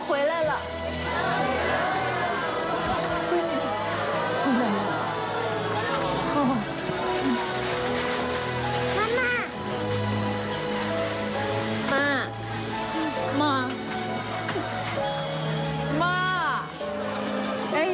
回来了。闺女回来了。哦， 妈， 哎，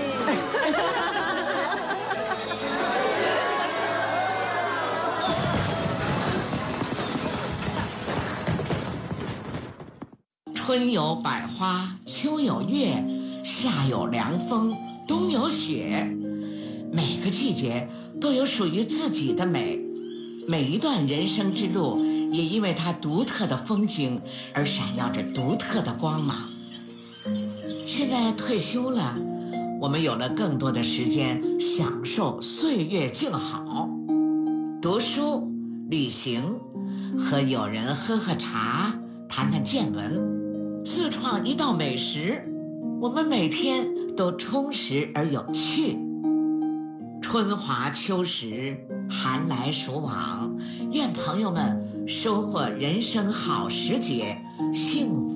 春有百花，秋有月，夏有凉风，冬有雪。每个季节都有属于自己的美，每一段人生之路也因为它独特的风景而闪耀着独特的光芒。现在退休了，我们有了更多的时间享受岁月静好，读书、旅行，和友人喝喝茶，谈谈见闻，自创一道美食，我们每天都充实而有趣。春华秋实，寒来暑往，愿朋友们收获人生好时节，幸福